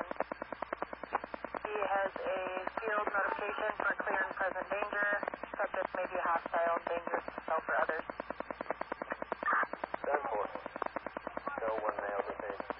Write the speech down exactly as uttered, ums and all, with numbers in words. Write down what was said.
He has a field notification for clear and present danger. Subject may be hostile, dangerous to himself or others. ten four. Show one male detained.